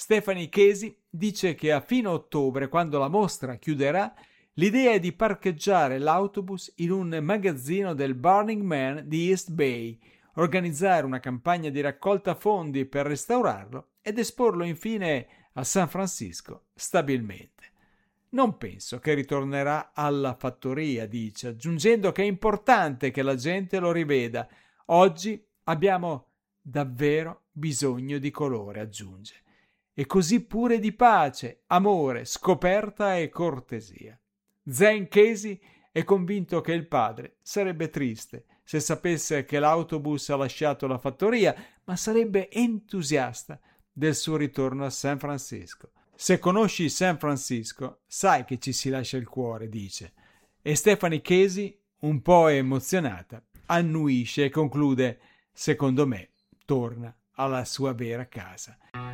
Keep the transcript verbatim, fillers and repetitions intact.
Stephanie Casey dice che a fine ottobre, quando la mostra chiuderà, l'idea è di parcheggiare l'autobus in un magazzino del Burning Man di East Bay, organizzare una campagna di raccolta fondi per restaurarlo ed esporlo infine a San Francisco stabilmente. Non penso che ritornerà alla fattoria, dice, aggiungendo che è importante che la gente lo riveda. Oggi abbiamo davvero bisogno di colore, aggiunge, e così pure di pace, amore, scoperta e cortesia. Zane Casey è convinto che il padre sarebbe triste se sapesse che l'autobus ha lasciato la fattoria, ma sarebbe entusiasta del suo ritorno a San Francisco. Se conosci San Francisco, sai che ci si lascia il cuore, dice. E Stephanie Casey, un po' emozionata, annuisce e conclude: secondo me torna alla sua vera casa.